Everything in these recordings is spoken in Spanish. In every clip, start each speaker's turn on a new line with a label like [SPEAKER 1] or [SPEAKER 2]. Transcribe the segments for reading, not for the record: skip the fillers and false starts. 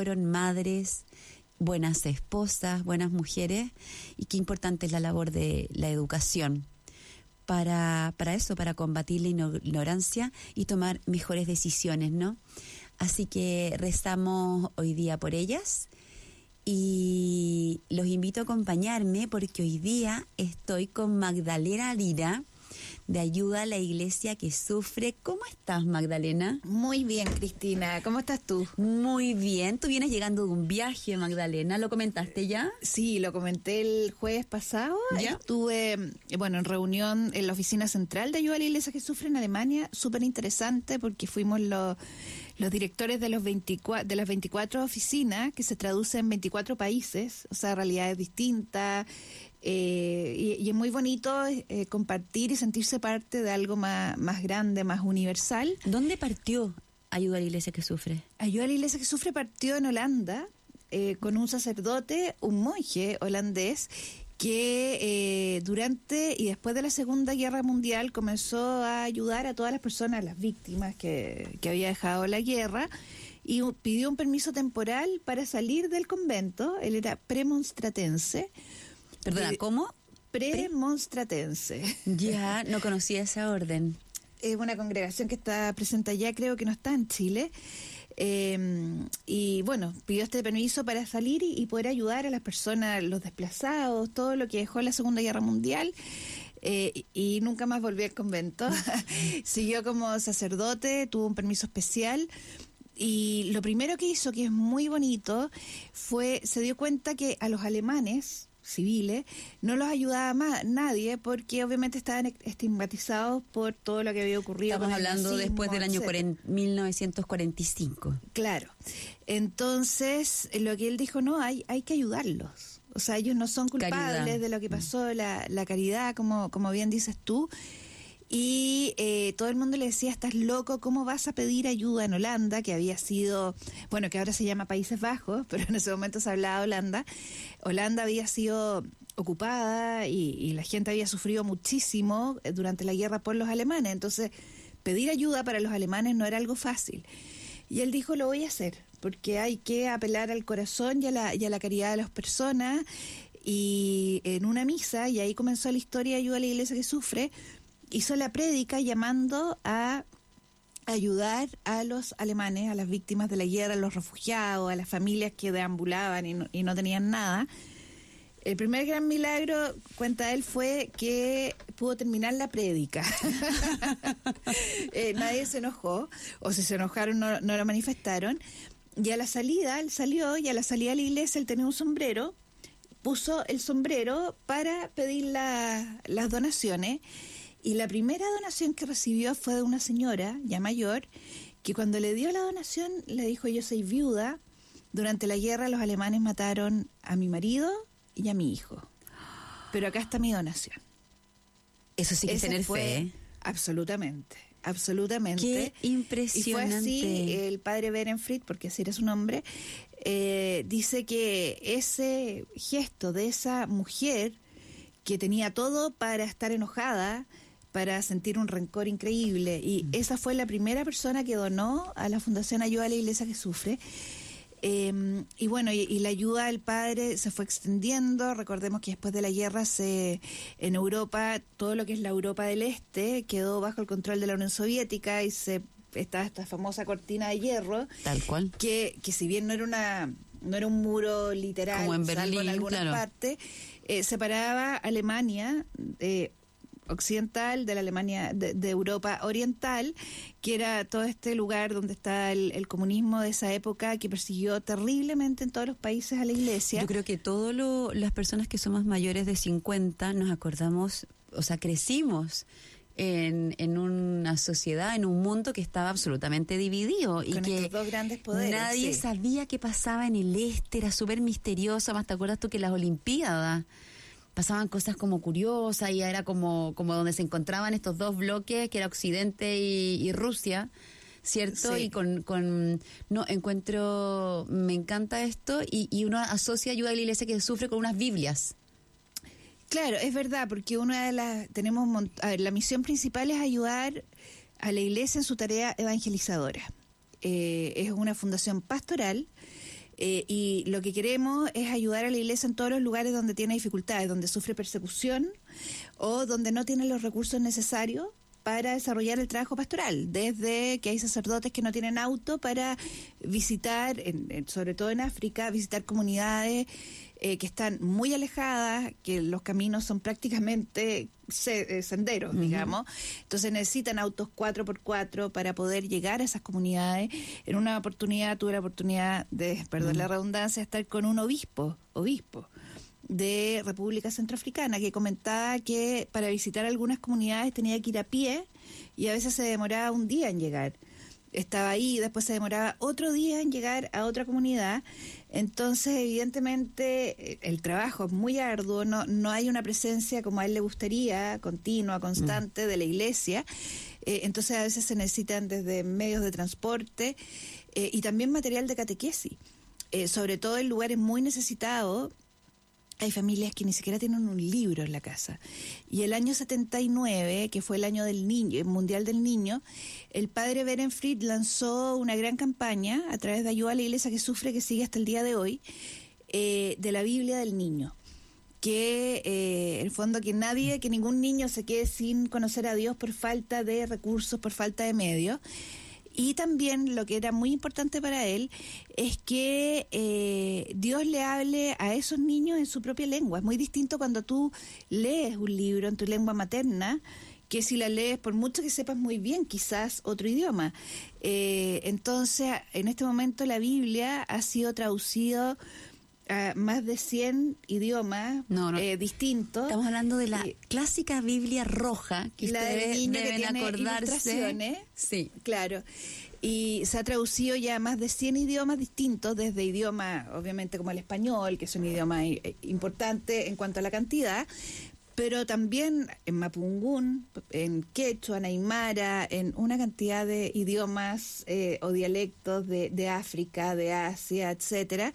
[SPEAKER 1] fueron madres, buenas esposas, buenas mujeres, y qué importante es la labor de la educación para eso, para combatir la ignorancia y tomar mejores decisiones, ¿no? Así que rezamos hoy día por ellas y los invito a acompañarme porque hoy día estoy con Magdalena Lira, de Ayuda a la Iglesia que Sufre. ¿Cómo estás, Magdalena?
[SPEAKER 2] Muy bien, Cristina. ¿Cómo estás tú?
[SPEAKER 1] Muy bien. Tú vienes llegando de un viaje, Magdalena. ¿Lo comentaste ya?
[SPEAKER 2] Sí, lo comenté el jueves pasado.
[SPEAKER 1] ¿Ya?
[SPEAKER 2] Estuve, en reunión en la oficina central de Ayuda a la Iglesia que Sufre en Alemania. Súper interesante porque fuimos los directores de las 24 oficinas, que se traducen en 24 países, o sea, realidades distintas. Y es muy bonito compartir y sentirse parte de algo más grande, más universal.
[SPEAKER 1] ¿Dónde partió Ayuda a la Iglesia que Sufre?
[SPEAKER 2] Ayuda a la Iglesia que Sufre partió en Holanda con un sacerdote, un monje holandés, que durante y después de la Segunda Guerra Mundial comenzó a ayudar a todas las personas, las víctimas que había dejado la guerra, y pidió un permiso temporal para salir del convento. Él era premonstratense.
[SPEAKER 1] Perdona, ¿cómo?
[SPEAKER 2] Premonstratense.
[SPEAKER 1] Ya, no conocía esa orden.
[SPEAKER 2] Es una congregación que está presente allá, creo que no está en Chile. Y bueno, pidió este permiso para salir y poder ayudar a las personas, los desplazados, todo lo que dejó la Segunda Guerra Mundial. Y nunca más volvió al convento. Siguió como sacerdote, tuvo un permiso especial. Y lo primero que hizo, que es muy bonito, se dio cuenta que a los alemanes civiles no los ayudaba más nadie, porque obviamente estaban estigmatizados por todo lo que había ocurrido.
[SPEAKER 1] Estamos hablando después del año 1945.
[SPEAKER 2] Claro. Entonces, lo que él dijo, no, hay que ayudarlos. O sea, ellos no son culpables
[SPEAKER 1] Caridad.
[SPEAKER 2] de lo que pasó, la caridad, como bien dices tú. Y todo el mundo le decía, estás loco, ¿cómo vas a pedir ayuda en Holanda? Que había sido, que ahora se llama Países Bajos, pero en ese momento se hablaba de Holanda. Holanda había sido ocupada y la gente había sufrido muchísimo durante la guerra por los alemanes. Entonces, pedir ayuda para los alemanes no era algo fácil. Y él dijo, lo voy a hacer, porque hay que apelar al corazón y a la caridad de las personas. Y en una misa, y ahí comenzó la historia de Ayuda a la Iglesia que Sufre, hizo la prédica llamando a ayudar a los alemanes, a las víctimas de la guerra, a los refugiados, a las familias que deambulaban y no tenían nada. El primer gran milagro, cuenta él, fue que pudo terminar la prédica. Nadie se enojó, o si se enojaron no lo manifestaron. Y a la salida, él salió, y a la salida de la iglesia él tenía un sombrero, puso el sombrero para pedir las donaciones. Y la primera donación que recibió fue de una señora ya mayor, que cuando le dio la donación le dijo, yo soy viuda, durante la guerra los alemanes mataron a mi marido y a mi hijo, pero acá está mi donación.
[SPEAKER 1] Eso sí que es tener fe, ¿eh?
[SPEAKER 2] Absolutamente.
[SPEAKER 1] Qué impresionante.
[SPEAKER 2] Y fue así, el padre Berenfried, porque así era su nombre, dice que ese gesto de esa mujer que tenía todo para estar enojada, para sentir un rencor increíble, y esa fue la primera persona que donó a la Fundación Ayuda a la Iglesia que Sufre. Y la ayuda del padre se fue extendiendo. Recordemos que después de la guerra en Europa, todo lo que es la Europa del Este quedó bajo el control de la Unión Soviética, y estaba esta famosa cortina de hierro,
[SPEAKER 1] tal cual,
[SPEAKER 2] que si bien no era un muro literal,
[SPEAKER 1] como en Berlín,
[SPEAKER 2] salvo en algunas
[SPEAKER 1] claro,
[SPEAKER 2] partes, separaba Alemania occidental de la Alemania de Europa oriental, que era todo este lugar donde está el comunismo de esa época, que persiguió terriblemente en todos los países a la iglesia.
[SPEAKER 1] Yo creo que las personas que somos mayores de 50 nos acordamos, o sea, crecimos en una sociedad, en un mundo que estaba absolutamente dividido y
[SPEAKER 2] con
[SPEAKER 1] que
[SPEAKER 2] estos dos grandes poderes,
[SPEAKER 1] nadie sabía qué pasaba en el este, era súper misterioso. Más te acuerdas tú que las Olimpiadas pasaban cosas como curiosas, y era como donde se encontraban estos dos bloques, que era Occidente y Rusia, ¿cierto?
[SPEAKER 2] Sí.
[SPEAKER 1] Y me encanta esto, y uno asocia Ayuda a la Iglesia que Sufre con unas Biblias.
[SPEAKER 2] Claro, es verdad, porque la misión principal es ayudar a la iglesia en su tarea evangelizadora. Es una fundación pastoral. Y lo que queremos es ayudar a la iglesia en todos los lugares donde tiene dificultades, donde sufre persecución o donde no tiene los recursos necesarios para desarrollar el trabajo pastoral, desde que hay sacerdotes que no tienen auto para visitar, sobre todo en África, visitar comunidades que están muy alejadas, que los caminos son prácticamente senderos, digamos. Entonces necesitan autos 4x4 para poder llegar a esas comunidades. En una oportunidad tuve la oportunidad de, perdón la redundancia, estar con un obispo de República Centroafricana, que comentaba que para visitar algunas comunidades tenía que ir a pie y a veces se demoraba un día en llegar. Estaba ahí, después se demoraba otro día en llegar a otra comunidad. Entonces, evidentemente, el trabajo es muy arduo, no hay una presencia como a él le gustaría, continua, constante, de la iglesia. Entonces, a veces se necesitan desde medios de transporte y también material de catequesis. Sobre todo en lugares muy necesitados, hay familias que ni siquiera tienen un libro en la casa. Y el año 79, que fue el año del niño, el Mundial del Niño, el padre Berenfried lanzó una gran campaña a través de ayuda a la iglesia que sufre, que sigue hasta el día de hoy, de la Biblia del niño. Que en el fondo que ningún niño se quede sin conocer a Dios por falta de recursos, por falta de medios. Y también lo que era muy importante para él es que Dios le hable a esos niños en su propia lengua. Es muy distinto cuando tú lees un libro en tu lengua materna que si la lees, por mucho que sepas muy bien, quizás otro idioma. Entonces, en este momento la Biblia ha sido traducido a más de 100 idiomas distintos.
[SPEAKER 1] Estamos hablando de la clásica Biblia roja, que
[SPEAKER 2] la
[SPEAKER 1] ustedes
[SPEAKER 2] del niño
[SPEAKER 1] deben
[SPEAKER 2] que tiene
[SPEAKER 1] acordarse. Sí.
[SPEAKER 2] Claro. Y se ha traducido ya a más de 100 idiomas distintos, desde idiomas, obviamente, como el español, que es un idioma importante en cuanto a la cantidad, pero también en mapungún, en quechua, en aymara, en una cantidad de idiomas o dialectos de África, de Asia, etcétera.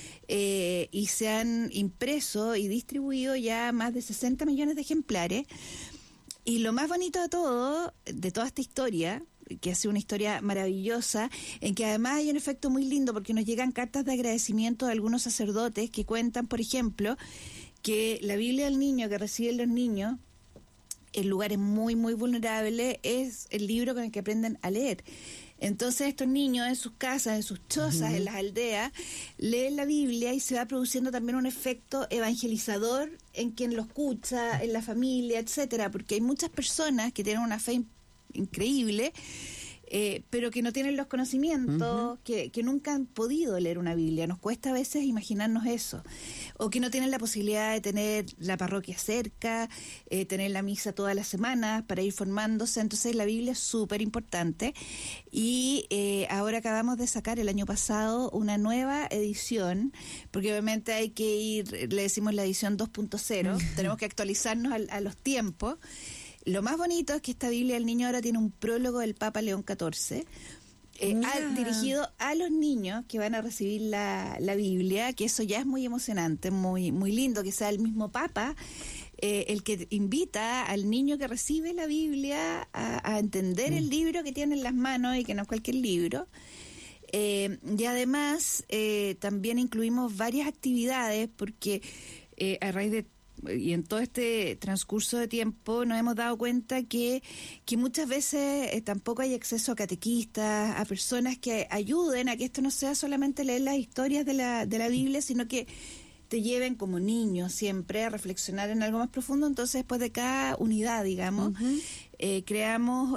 [SPEAKER 2] Y se han impreso y distribuido ya más de 60 millones de ejemplares. Y lo más bonito de todo, de toda esta historia, que ha sido una historia maravillosa, en que además hay un efecto muy lindo porque nos llegan cartas de agradecimiento de algunos sacerdotes que cuentan, por ejemplo, que la Biblia del niño que reciben los niños en lugares muy, muy vulnerables es el libro con el que aprenden a leer. Entonces estos niños en sus casas, en sus chozas, en las aldeas, leen la Biblia y se va produciendo también un efecto evangelizador en quien lo escucha, en la familia, etcétera, porque hay muchas personas que tienen una fe increíble, pero que no tienen los conocimientos, que nunca han podido leer una Biblia. Nos cuesta a veces imaginarnos eso. O que no tienen la posibilidad de tener la parroquia cerca, tener la misa todas las semanas para ir formándose. Entonces la Biblia es súper importante. Y ahora acabamos de sacar el año pasado una nueva edición, porque obviamente hay que ir, le decimos la edición 2.0, tenemos que actualizarnos a los tiempos. Lo más bonito es que esta Biblia del niño ahora tiene un prólogo del Papa León XIV, dirigido a los niños que van a recibir la Biblia, que eso ya es muy emocionante, muy, muy lindo, que sea el mismo Papa el que invita al niño que recibe la Biblia a entender el libro que tiene en las manos y que no es cualquier libro. Y además también incluimos varias actividades porque a raíz de y en todo este transcurso de tiempo nos hemos dado cuenta que muchas veces tampoco hay acceso a catequistas, a personas que ayuden a que esto no sea solamente leer las historias de la Biblia, sino que te lleven como niño siempre a reflexionar en algo más profundo. Entonces, después de cada unidad, digamos, creamos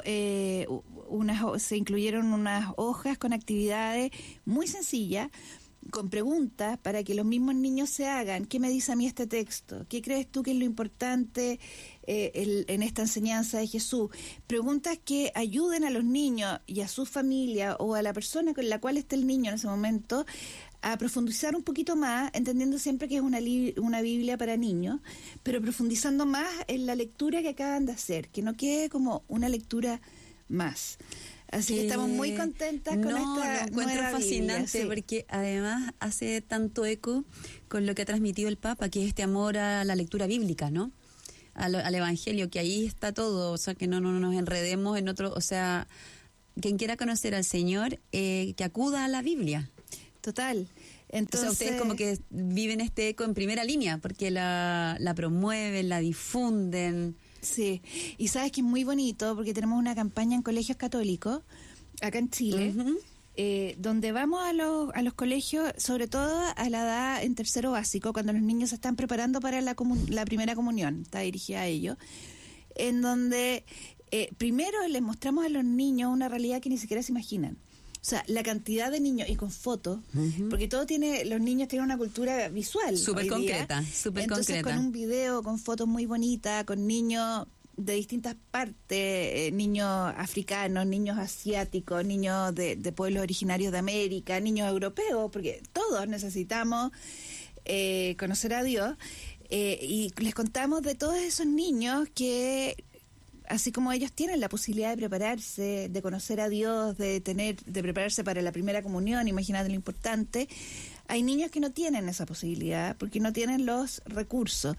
[SPEAKER 2] se incluyeron unas hojas con actividades muy sencillas, con preguntas para que los mismos niños se hagan. ¿Qué me dice a mí este texto? ¿Qué crees tú que es lo importante en esta enseñanza de Jesús? Preguntas que ayuden a los niños y a su familia o a la persona con la cual está el niño en ese momento a profundizar un poquito más, entendiendo siempre que es una Biblia para niños, pero profundizando más en la lectura que acaban de hacer, que no quede como una lectura más. Así que estamos muy contentas con esta
[SPEAKER 1] lo encuentro
[SPEAKER 2] nueva
[SPEAKER 1] fascinante,
[SPEAKER 2] Biblia,
[SPEAKER 1] porque además hace tanto eco con lo que ha transmitido el Papa, que es este amor a la lectura bíblica, ¿no? Al Evangelio, que ahí está todo, o sea, que no nos enredemos en otro, o sea, quien quiera conocer al Señor, que acuda a la Biblia.
[SPEAKER 2] Total. Entonces,
[SPEAKER 1] o sea, ustedes como que viven este eco en primera línea, porque la promueven, la difunden.
[SPEAKER 2] Sí, y sabes que es muy bonito porque tenemos una campaña en colegios católicos, acá en Chile, donde vamos a los colegios, sobre todo a la edad en tercero básico, cuando los niños se están preparando para la primera comunión, está dirigida a ellos, en donde primero les mostramos a los niños una realidad que ni siquiera se imaginan. O sea, la cantidad de niños, y con fotos, porque los niños tienen una cultura visual.
[SPEAKER 1] Súper concreta, súper concreta.
[SPEAKER 2] Entonces, con un video, con fotos muy bonitas, con niños de distintas partes, niños africanos, niños asiáticos, niños de pueblos originarios de América, niños europeos, porque todos necesitamos conocer a Dios. Y les contamos de todos esos niños que, así como ellos tienen la posibilidad de prepararse, de conocer a Dios, de prepararse para la primera comunión, imagínate lo importante, hay niños que no tienen esa posibilidad porque no tienen los recursos.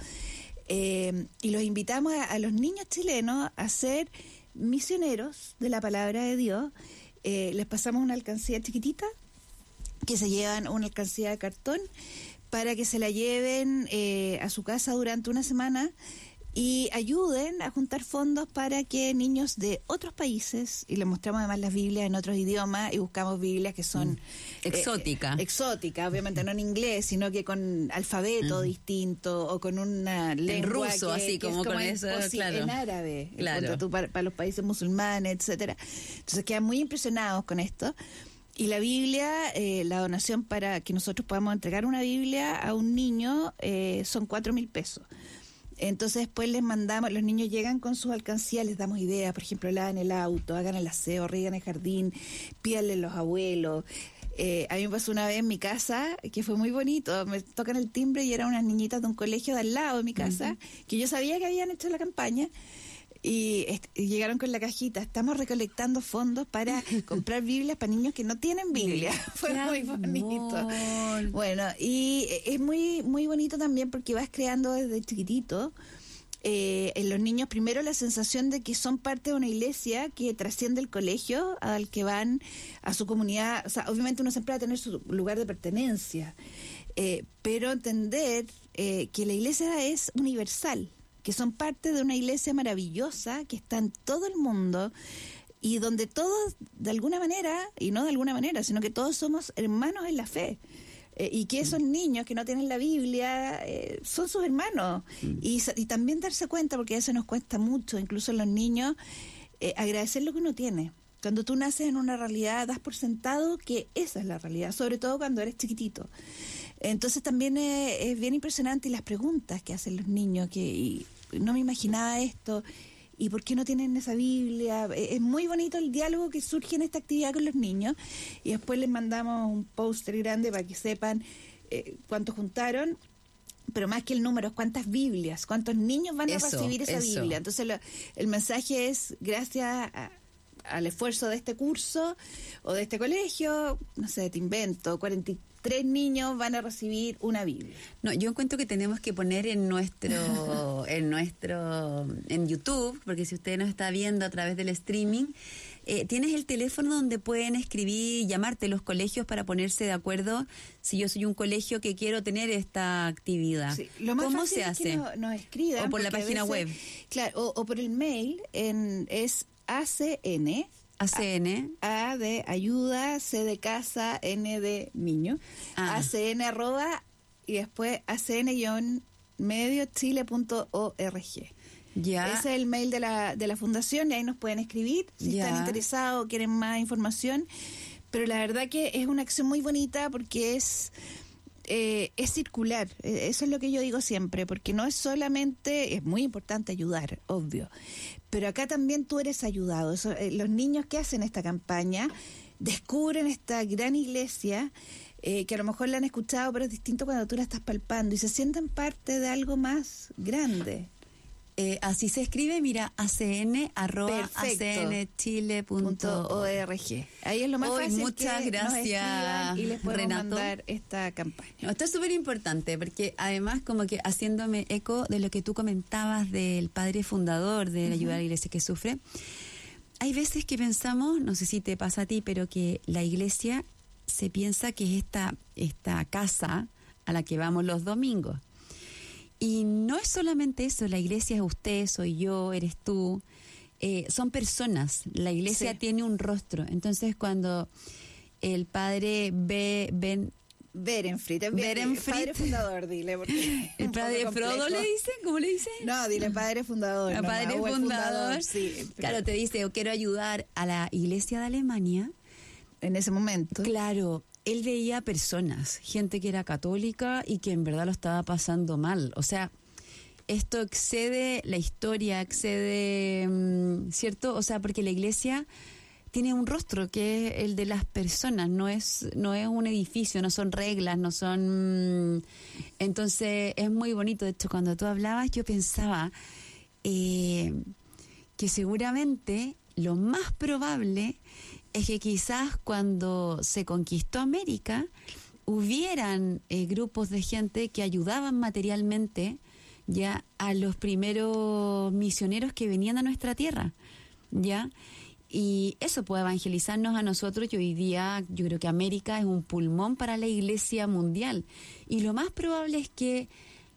[SPEAKER 2] Y los invitamos a los niños chilenos a ser misioneros de la palabra de Dios. Les pasamos una alcancía chiquitita, que se llevan una alcancía de cartón, para que se la lleven a su casa durante una semana y ayuden a juntar fondos para que niños de otros países, y les mostramos además las Biblias en otros idiomas, y buscamos Biblias que son exóticas, obviamente no en inglés, sino que con alfabeto distinto, o con una lengua
[SPEAKER 1] en ruso, así como con eso, claro,
[SPEAKER 2] en árabe,
[SPEAKER 1] claro,
[SPEAKER 2] para los países musulmanes, etcétera. Entonces quedan muy impresionados con esto. Y la Biblia, la donación para que nosotros podamos entregar una Biblia a un niño son 4.000 pesos. Entonces después les mandamos, los niños llegan con sus alcancías, les damos ideas, por ejemplo, lavan el auto, hagan el aseo, riegan el jardín, pídanle a los abuelos. A mí me pasó una vez en mi casa, que fue muy bonito, me tocan el timbre y eran unas niñitas de un colegio de al lado de mi casa, que yo sabía que habían hecho la campaña, y llegaron con la cajita, estamos recolectando fondos para comprar Biblias para niños que no tienen Biblia. Fue muy bonito. Bueno, y es muy, muy bonito también porque vas creando desde chiquitito en los niños primero la sensación de que son parte de una iglesia que trasciende el colegio al que van, a su comunidad. O sea, obviamente uno siempre va a tener su lugar de pertenencia, pero entender que la iglesia es universal, que son parte de una iglesia maravillosa que está en todo el mundo y donde todos, de alguna manera, y no de alguna manera, sino que todos somos hermanos en la fe. Y que esos niños que no tienen la Biblia son sus hermanos. Y también darse cuenta, porque a veces nos cuesta mucho, incluso en los niños, agradecer lo que uno tiene. Cuando tú naces en una realidad, das por sentado que esa es la realidad, sobre todo cuando eres chiquitito. Entonces también es bien impresionante, y las preguntas que hacen los niños, y no me imaginaba esto, y por qué no tienen esa Biblia. Es muy bonito el diálogo que surge en esta actividad con los niños, y después les mandamos un póster grande para que sepan cuánto juntaron, pero más que el número, cuántas Biblias, cuántos niños van a recibir esa Biblia. Entonces el mensaje es, gracias al esfuerzo de este curso o de este colegio, no sé, te invento, 43 niños van a recibir una Biblia.
[SPEAKER 1] No, yo encuentro que tenemos que poner en YouTube, porque si usted nos está viendo a través del streaming, tienes el teléfono donde pueden escribir y llamarte los colegios para ponerse de acuerdo si yo soy un colegio que quiero tener esta actividad. Sí,
[SPEAKER 2] lo más
[SPEAKER 1] ¿cómo
[SPEAKER 2] fácil
[SPEAKER 1] se hace?
[SPEAKER 2] Es que nos escriban.
[SPEAKER 1] O por la página web.
[SPEAKER 2] Claro, o por el mail, es ACN. A de ayuda, C de casa, N de niño. ACN @ y después acn-mediochile.org.
[SPEAKER 1] Ya.
[SPEAKER 2] Ese es el mail de la fundación, y ahí nos pueden escribir si están interesados o quieren más información. Pero la verdad que es una acción muy bonita porque es circular. Eso es lo que yo digo siempre, porque no es solamente, es muy importante ayudar, obvio, pero acá también tú eres ayudado. Los niños que hacen esta campaña descubren esta gran iglesia, que a lo mejor la han escuchado, pero es distinto cuando tú la estás palpando, y se sienten parte de algo más grande.
[SPEAKER 1] Así se escribe, mira, acn@acnchile.org.
[SPEAKER 2] Ahí es lo más fácil.
[SPEAKER 1] Muchas gracias,
[SPEAKER 2] y les podemos
[SPEAKER 1] Renato.
[SPEAKER 2] mandar esta campaña.
[SPEAKER 1] No, esto es súper importante, porque además, como que haciéndome eco de lo que tú comentabas del padre fundador de la ayuda a la iglesia que sufre, hay veces que pensamos, no sé si te pasa a ti, pero que la iglesia se piensa que es esta casa a la que vamos los domingos. Y no es solamente eso, la iglesia es usted, soy yo, eres tú, son personas, la iglesia tiene un rostro. Entonces cuando el padre
[SPEAKER 2] Berenfried, padre fundador, dile. Porque
[SPEAKER 1] ¿el padre Frodo le dice? ¿Cómo le dice?
[SPEAKER 2] No, dile padre fundador.
[SPEAKER 1] El padre fundador,
[SPEAKER 2] sí.
[SPEAKER 1] Claro, te dice, yo quiero ayudar a la iglesia de Alemania.
[SPEAKER 2] En ese momento.
[SPEAKER 1] Claro, él veía personas, gente que era católica y que en verdad lo estaba pasando mal. O sea, esto excede la historia, excede, ¿cierto? O sea, porque la iglesia tiene un rostro que es el de las personas, no es un edificio, no son reglas, no son... Entonces es muy bonito. De hecho, cuando tú hablabas yo pensaba que seguramente lo más probable es que quizás cuando se conquistó América hubieran grupos de gente que ayudaban materialmente ya a los primeros misioneros que venían a nuestra tierra, ¿ya? Y eso puede evangelizarnos a nosotros, y hoy día yo creo que América es un pulmón para la iglesia mundial. Y lo más probable es que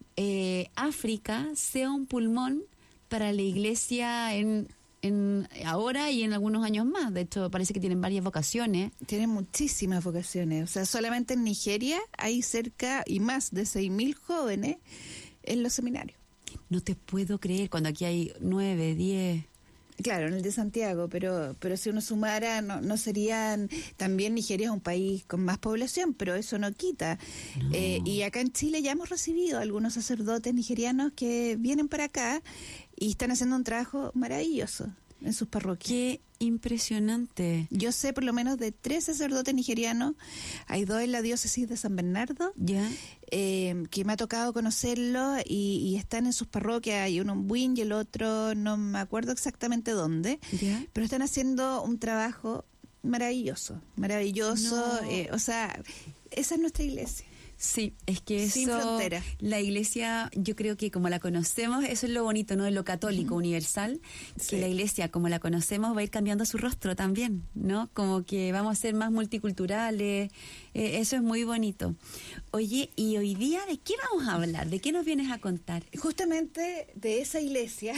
[SPEAKER 1] África sea un pulmón para la iglesia en ahora y en algunos años más. De hecho, parece que tienen varias vocaciones.
[SPEAKER 2] Tienen muchísimas vocaciones. O sea, solamente en Nigeria hay cerca y más de 6.000 jóvenes en los seminarios.
[SPEAKER 1] No te puedo creer, cuando aquí hay 9, 10...
[SPEAKER 2] Claro, en el de Santiago, pero si uno sumara, no serían... También Nigeria es un país con más población, pero eso no quita.
[SPEAKER 1] No.
[SPEAKER 2] Y acá en Chile ya hemos recibido algunos sacerdotes nigerianos que vienen para acá y están haciendo un trabajo maravilloso en sus parroquias.
[SPEAKER 1] ¡Qué impresionante!
[SPEAKER 2] Yo sé por lo menos de 3 sacerdotes nigerianos. Hay 2 en la diócesis de San Bernardo,
[SPEAKER 1] ¿ya?
[SPEAKER 2] Que me ha tocado conocerlos y están en sus parroquias. Hay uno en Buin y el otro no me acuerdo exactamente dónde,
[SPEAKER 1] ¿Ya?
[SPEAKER 2] pero están haciendo un trabajo maravilloso.
[SPEAKER 1] No.
[SPEAKER 2] O sea, esa es nuestra iglesia.
[SPEAKER 1] Sí, es que
[SPEAKER 2] Sin
[SPEAKER 1] eso,
[SPEAKER 2] frontera.
[SPEAKER 1] la iglesia, yo creo que como la conocemos, eso es lo bonito, ¿no? De lo católico, universal,
[SPEAKER 2] Sí.
[SPEAKER 1] que la iglesia, como la conocemos, va a ir cambiando su rostro también, ¿no? Como que vamos a ser más multiculturales, eso es muy bonito. Oye, y hoy día, ¿de qué vamos a hablar? ¿De qué nos vienes a contar?
[SPEAKER 2] Justamente de esa iglesia,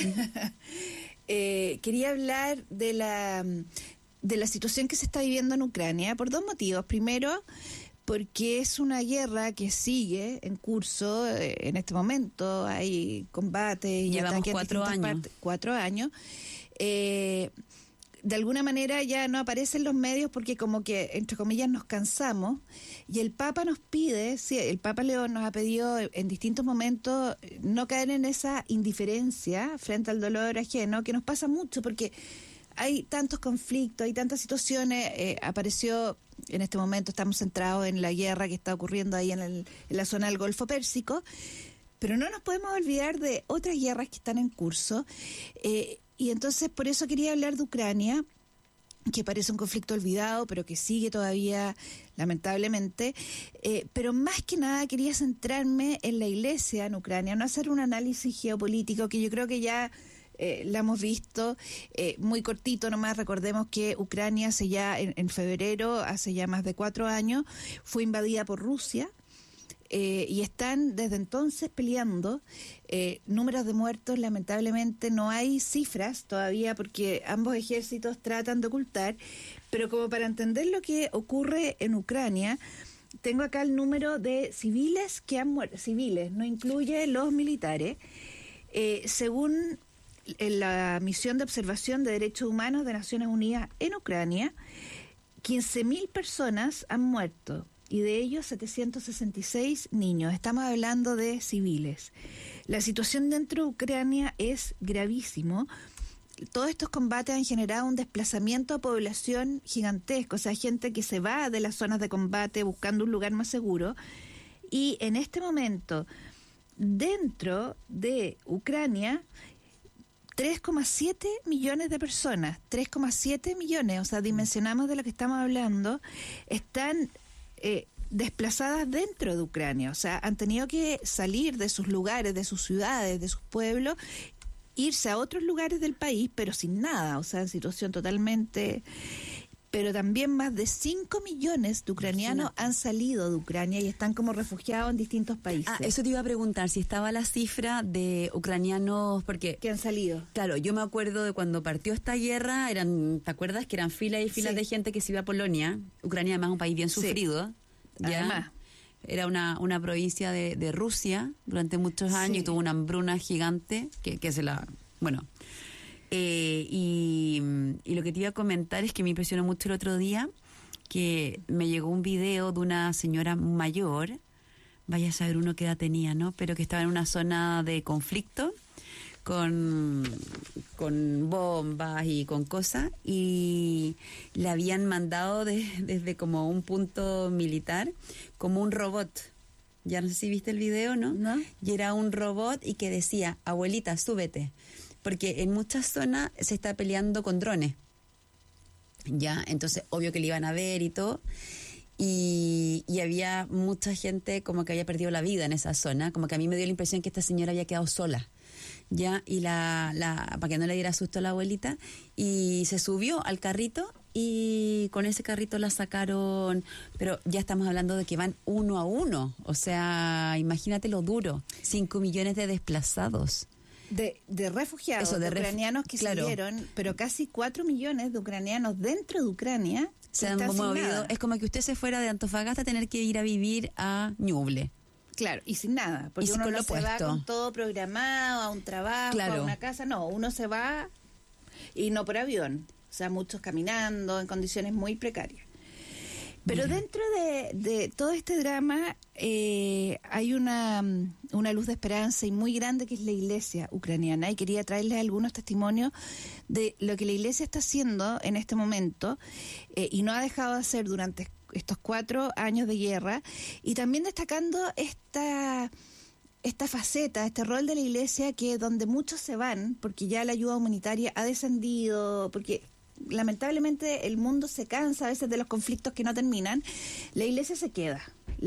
[SPEAKER 2] quería hablar de la situación que se está viviendo en Ucrania por 2 motivos. Primero, porque es una guerra que sigue en curso en este momento. Hay combates y
[SPEAKER 1] Llevamos
[SPEAKER 2] ataques en
[SPEAKER 1] 4
[SPEAKER 2] distintas
[SPEAKER 1] años.
[SPEAKER 2] partes. 4 años. De alguna manera ya no aparecen los medios porque como que, entre comillas, nos cansamos. Y el Papa nos pide, sí, el Papa León nos ha pedido en distintos momentos no caer en esa indiferencia frente al dolor ajeno, que nos pasa mucho porque hay tantos conflictos, hay tantas situaciones. Apareció, en este momento estamos centrados en la guerra que está ocurriendo ahí en la zona del Golfo Pérsico, pero no nos podemos olvidar de otras guerras que están en curso. Y entonces por eso quería hablar de Ucrania, que parece un conflicto olvidado, pero que sigue todavía, lamentablemente. Pero más que nada quería centrarme en la iglesia en Ucrania, no hacer un análisis geopolítico que yo creo que ya la hemos visto, muy cortito nomás. Recordemos que Ucrania en febrero, hace ya más de 4 años, fue invadida por Rusia. Y están desde entonces peleando. Números de muertos, lamentablemente no hay cifras todavía porque ambos ejércitos tratan de ocultar, pero como para entender lo que ocurre en Ucrania, tengo acá el número de civiles que han muerto, civiles, no incluye los militares. Según la misión de observación de derechos humanos de Naciones Unidas en Ucrania, 15.000 personas han muerto, y de ellos 766 niños. Estamos hablando de civiles. La situación dentro de Ucrania es gravísimo. Todos estos combates han generado un desplazamiento de población gigantesco, o sea, gente que se va de las zonas de combate buscando un lugar más seguro. Y en este momento, dentro de Ucrania, 3,7 millones de personas, 3,7 millones, o sea, dimensionamos de lo que estamos hablando, están desplazadas dentro de Ucrania. O sea, han tenido que salir de sus lugares, de sus ciudades, de sus pueblos, irse a otros lugares del país, pero sin nada, o sea, en situación totalmente... pero también más de 5 millones de ucranianos han salido de Ucrania y están como refugiados en distintos países.
[SPEAKER 1] Eso te iba a preguntar, si estaba la cifra de ucranianos, porque...
[SPEAKER 2] Que han salido.
[SPEAKER 1] Claro, yo me acuerdo de cuando partió esta guerra, ¿te acuerdas? Que eran filas y filas de gente que se iba a Polonia. Ucrania además es un país bien sufrido. ¿Ya? Además. Era una provincia de Rusia durante muchos años y tuvo una hambruna gigante que se la... Bueno... y lo que te iba a comentar es que me impresionó mucho el otro día que me llegó un video de una señora mayor, vaya a saber uno qué edad tenía, ¿no? Pero que estaba en una zona de conflicto con bombas y con cosas, y le habían mandado desde como un punto militar como un robot. Ya no sé si viste el video, ¿no? Y era un robot y que decía, abuelita, súbete. Porque en muchas zonas se está peleando con drones, ¿ya? Entonces, obvio que le iban a ver y todo. Y había mucha gente como que había perdido la vida en esa zona. Como que a mí me dio la impresión que esta señora había quedado sola, ¿ya? Y para que no le diera susto a la abuelita. Y se subió al carrito y con ese carrito la sacaron. Pero ya estamos hablando de que van 1 a 1. O sea, imagínate lo duro. 5 millones de desplazados.
[SPEAKER 2] De refugiados, de ucranianos que salieron, pero casi 4 millones de ucranianos dentro de Ucrania
[SPEAKER 1] se han movido. Es como que usted se fuera de Antofagasta a tener que ir a vivir a Ñuble.
[SPEAKER 2] Claro, y sin nada, porque uno no se va con todo programado, a un trabajo, a una casa, no, uno se va y no por avión, o sea, muchos caminando en condiciones muy precarias. Pero dentro de todo este drama hay una luz de esperanza y muy grande, que es la iglesia ucraniana, y quería traerles algunos testimonios de lo que la iglesia está haciendo en este momento y no ha dejado de hacer durante estos 4 años de guerra, y también destacando esta faceta, este rol de la iglesia, que donde muchos se van porque ya la ayuda humanitaria ha descendido, porque lamentablemente el mundo se cansa a veces de los conflictos que no terminan. La iglesia se queda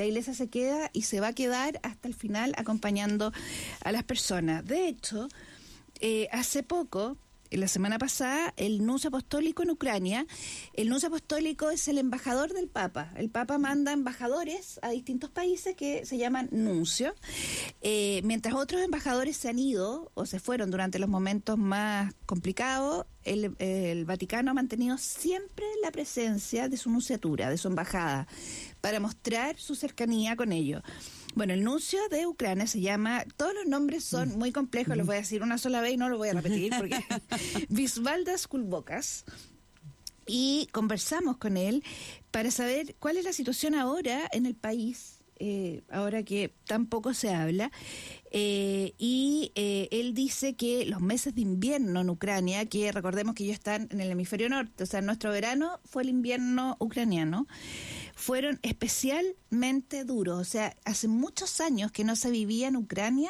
[SPEAKER 2] y se va a quedar hasta el final acompañando a las personas. De hecho, hace poco, la semana pasada, el nuncio apostólico en Ucrania, el nuncio apostólico es el embajador del Papa. El Papa manda embajadores a distintos países que se llaman nuncios, mientras otros embajadores se han ido o se fueron durante los momentos más complicados. El Vaticano ha mantenido siempre la presencia de su nunciatura, de su embajada, para mostrar su cercanía con ellos. Bueno, el nuncio de Ucrania se llama, todos los nombres son muy complejos, los voy a decir una sola vez y no lo voy a repetir, porque Visvaldas Kulbokas, y conversamos con él para saber cuál es la situación ahora en el país, ahora que tan poco se habla, y él dice que los meses de invierno en Ucrania, que recordemos que ellos están en el hemisferio norte, o sea, nuestro verano fue el invierno ucraniano, fueron especialmente duros. O sea, hace muchos años que no se vivía en Ucrania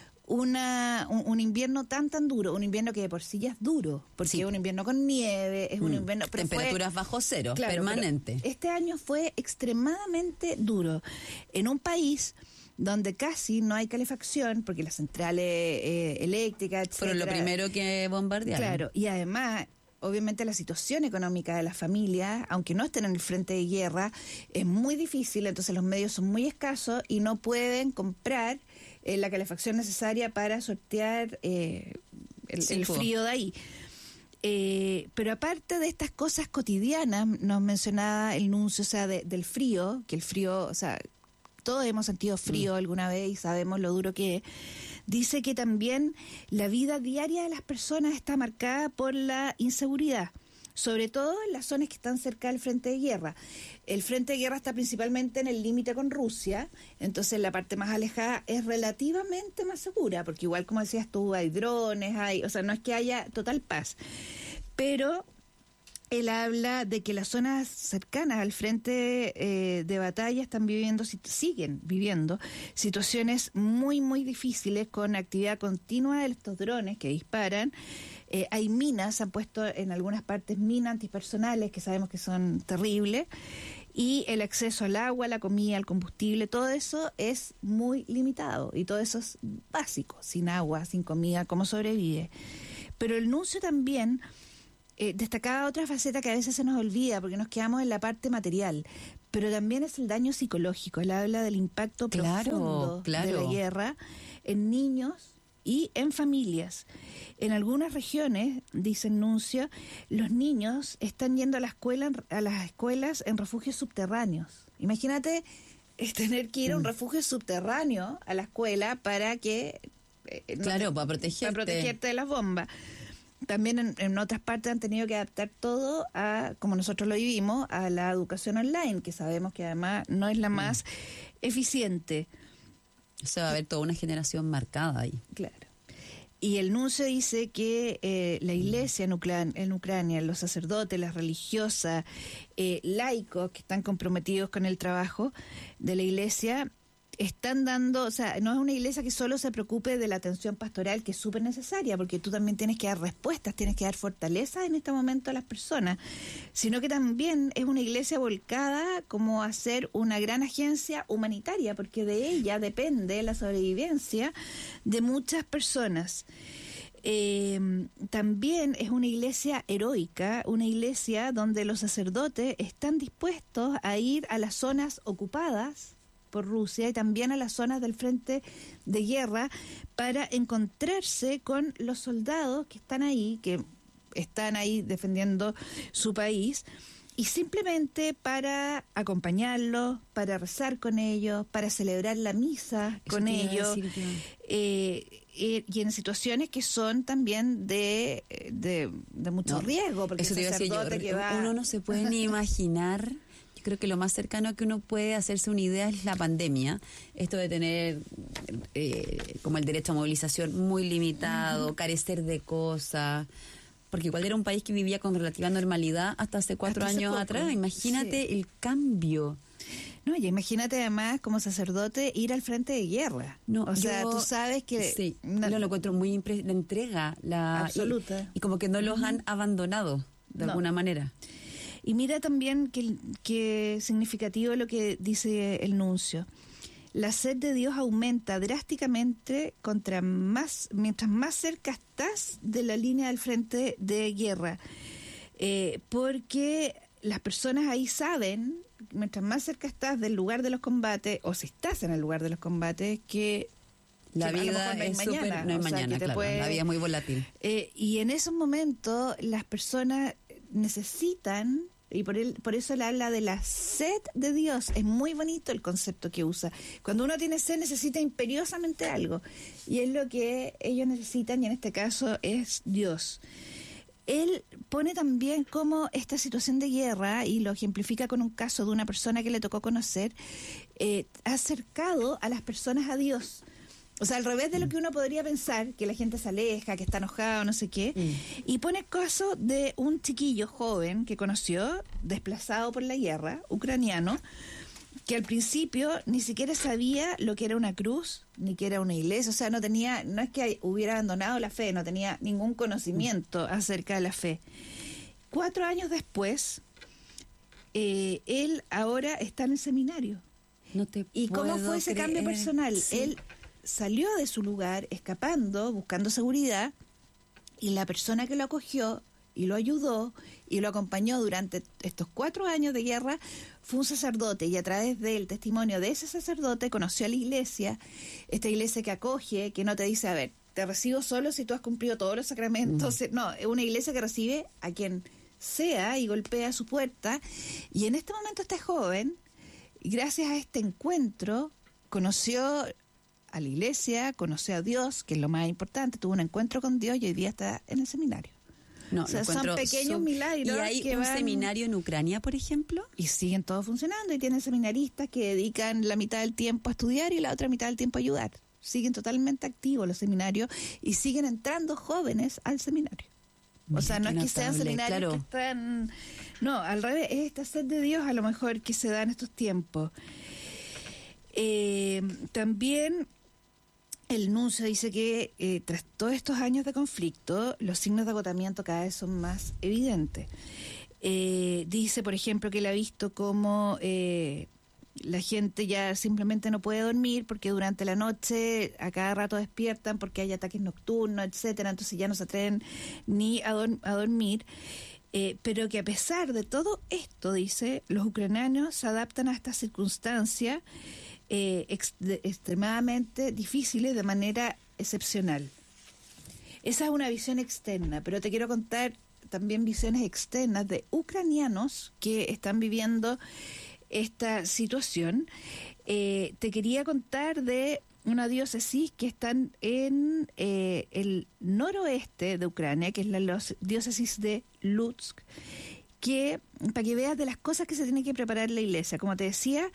[SPEAKER 2] un invierno tan duro, un invierno que de por sí ya es duro, porque es un invierno con nieve, es un invierno...
[SPEAKER 1] Pero temperaturas bajo cero, claro, permanente.
[SPEAKER 2] Este año fue extremadamente duro, en un país donde casi no hay calefacción, porque las centrales eléctricas, etcétera,
[SPEAKER 1] fueron lo primero que bombardearon.
[SPEAKER 2] Claro, y además... Obviamente la situación económica de las familias, aunque no estén en el frente de guerra, es muy difícil, entonces los medios son muy escasos y no pueden comprar la calefacción necesaria para sortear el frío de ahí. Pero aparte de estas cosas cotidianas, nos mencionaba el nuncio, o sea, del frío, que el frío, o sea, todos hemos sentido frío alguna vez y sabemos lo duro que es. Dice que también la vida diaria de las personas está marcada por la inseguridad, sobre todo en las zonas que están cerca del frente de guerra. El frente de guerra está principalmente en el límite con Rusia, entonces la parte más alejada es relativamente más segura, porque igual, como decías tú, hay drones, o sea, no es que haya total paz, pero... Él habla de que las zonas cercanas al frente de batalla siguen viviendo situaciones muy, muy difíciles, con actividad continua de estos drones que disparan. Hay minas, han puesto en algunas partes minas antipersonales que sabemos que son terribles, y el acceso al agua, la comida, al combustible, todo eso es muy limitado, y todo eso es básico. Sin agua, sin comida, ¿cómo sobrevive? Pero el nuncio también... destacaba otra faceta que a veces se nos olvida porque nos quedamos en la parte material, pero también es el daño psicológico. Él habla del impacto profundo de la guerra en niños y en familias. En algunas regiones, dice el nuncio, los niños están yendo a las escuelas en refugios subterráneos. Imagínate tener que ir a un refugio subterráneo a la escuela para que...
[SPEAKER 1] para protegerte
[SPEAKER 2] de las bombas. También en otras partes han tenido que adaptar todo a, como nosotros lo vivimos, a la educación online, que sabemos que además no es la más eficiente.
[SPEAKER 1] Se va a ver toda una generación marcada ahí.
[SPEAKER 2] Claro. Y el nuncio dice que la iglesia en Ucrania, los sacerdotes, las religiosas, laicos que están comprometidos con el trabajo de la iglesia, están dando, o sea, no es una iglesia que solo se preocupe de la atención pastoral, que es súper necesaria, porque tú también tienes que dar respuestas, tienes que dar fortaleza en este momento a las personas, sino que también es una iglesia volcada como a ser una gran agencia humanitaria, porque de ella depende la sobrevivencia de muchas personas. También es una iglesia heroica, una iglesia donde los sacerdotes están dispuestos a ir a las zonas ocupadas por Rusia y también a las zonas del frente de guerra para encontrarse con los soldados que están ahí defendiendo su país, y simplemente para acompañarlos, para rezar con ellos, para celebrar la misa con ellos, y en situaciones que son también de mucho riesgo, porque
[SPEAKER 1] eso te iba a decir yo, uno no se puede ni imaginar. Creo que lo más cercano que uno puede hacerse una idea es la pandemia. Esto de tener como el derecho a movilización muy limitado, carecer de cosas. Porque igual era un país que vivía con relativa normalidad hasta hace 4 años atrás. Imagínate el cambio.
[SPEAKER 2] No, y imagínate además como sacerdote ir al frente de guerra.
[SPEAKER 1] No,
[SPEAKER 2] o sea, tú sabes que...
[SPEAKER 1] Sí, lo encuentro muy la entrega.
[SPEAKER 2] Absoluta.
[SPEAKER 1] Y como que no los han abandonado de alguna manera.
[SPEAKER 2] Y mira también que significativo lo que dice el nuncio. La sed de Dios aumenta drásticamente mientras más cerca estás de la línea del frente de guerra. Porque las personas ahí saben, mientras más cerca estás del lugar de los combates, o si estás en el lugar de los combates, que
[SPEAKER 1] la vida es súper... No hay mañana, claro. La vida es muy volátil.
[SPEAKER 2] Y en esos momentos las personas necesitan, y por eso él habla de la sed de Dios. Es muy bonito el concepto que usa. Cuando uno tiene sed necesita imperiosamente algo, y es lo que ellos necesitan, y en este caso es Dios. Él pone también cómo esta situación de guerra, y lo ejemplifica con un caso de una persona que le tocó conocer, ha acercado a las personas a Dios. O sea, al revés de lo que uno podría pensar, que la gente se aleja, que está enojado, no sé qué, y pone el caso de un chiquillo joven que conoció, desplazado por la guerra, ucraniano, que al principio ni siquiera sabía lo que era una cruz, ni que era una iglesia. O sea, no es que hubiera abandonado la fe, no tenía ningún conocimiento acerca de la fe. 4 años después, él ahora está en el seminario. ¿Y cómo fue ese cambio personal? Sí. Él salió de su lugar escapando, buscando seguridad, y la persona que lo acogió y lo ayudó y lo acompañó durante estos 4 años de guerra fue un sacerdote, y a través del testimonio de ese sacerdote conoció a la iglesia, esta iglesia que acoge, que no te dice, a ver, te recibo solo si tú has cumplido todos los sacramentos. No, es una iglesia que recibe a quien sea y golpea a su puerta. Y en este momento este joven, gracias a este encuentro, conoció a la iglesia, conoció a Dios, que es lo más importante, tuvo un encuentro con Dios y hoy día está en el seminario.
[SPEAKER 1] No,
[SPEAKER 2] o sea, son pequeños milagros.
[SPEAKER 1] ¿Y hay un seminario en Ucrania, por ejemplo?
[SPEAKER 2] Y siguen todos funcionando, y tienen seminaristas que dedican la mitad del tiempo a estudiar y la otra mitad del tiempo a ayudar. Siguen totalmente activos los seminarios y siguen entrando jóvenes al seminario. O sea, no es que sean seminarios que están... No, al revés, es esta sed de Dios a lo mejor que se da en estos tiempos. También el nuncio dice que tras todos estos años de conflicto, los signos de agotamiento cada vez son más evidentes. Dice, por ejemplo, que él ha visto cómo la gente ya simplemente no puede dormir porque durante la noche a cada rato despiertan porque hay ataques nocturnos, etcétera, entonces ya no se atreven ni a dormir. pero que a pesar de todo esto, dice, los ucranianos se adaptan a estas circunstancias extremadamente difíciles de manera excepcional. Esa es una visión externa, pero te quiero contar también visiones externas de ucranianos que están viviendo esta situación. Te quería contar de una diócesis que están en el noroeste de Ucrania, que es la diócesis de Lutsk, que para que veas de las cosas que se tiene que preparar la iglesia. Como te decía,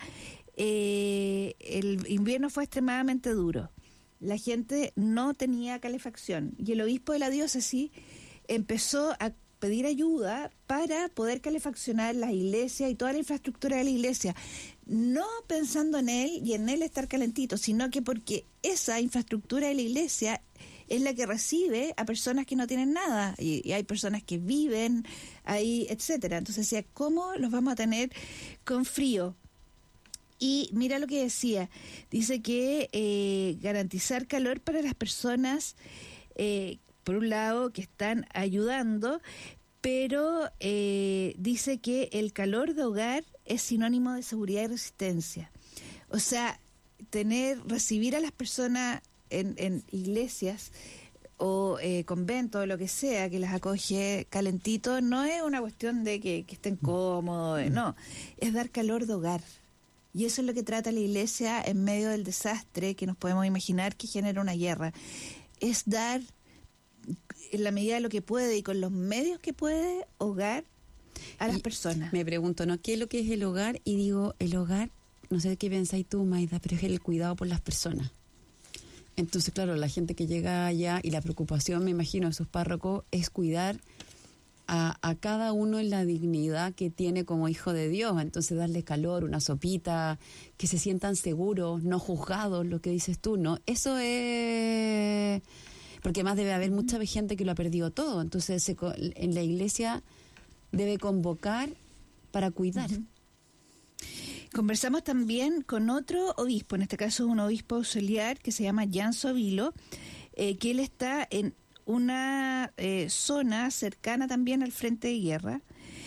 [SPEAKER 2] el invierno fue extremadamente duro. La gente no tenía calefacción y el obispo de la diócesis empezó a pedir ayuda para poder calefaccionar las iglesias y toda la infraestructura de la iglesia, no pensando en él y en él estar calentito, sino que porque esa infraestructura de la iglesia es la que recibe a personas que no tienen nada y hay personas que viven ahí, etcétera. Entonces decía, ¿cómo los vamos a tener con frío? Y mira lo que decía, dice que garantizar calor para las personas, por un lado, que están ayudando, pero dice que el calor de hogar es sinónimo de seguridad y resistencia. O sea, recibir a las personas en iglesias o conventos o lo que sea, que las acoge calentito, no es una cuestión de que estén cómodos, no, es dar calor de hogar. Y eso es lo que trata la iglesia en medio del desastre que nos podemos imaginar que genera una guerra. Es dar, en la medida de lo que puede y con los medios que puede, hogar a las personas.
[SPEAKER 1] Me pregunto, ¿no? ¿Qué es lo que es el hogar? Y digo, el hogar, no sé qué pensáis tú, Maida, pero es el cuidado por las personas. Entonces, claro, la gente que llega allá y la preocupación, me imagino, de sus párrocos es cuidar a cada uno en la dignidad que tiene como hijo de Dios. Entonces darle calor, una sopita, que se sientan seguros, no juzgados, lo que dices tú, ¿no? Eso es... Porque además debe haber mucha gente que lo ha perdido todo. Entonces en la iglesia debe convocar para cuidar.
[SPEAKER 2] Uh-huh. Conversamos también con otro obispo, en este caso un obispo auxiliar que se llama Jan Sovilo, que él está en una zona cercana también al frente de guerra,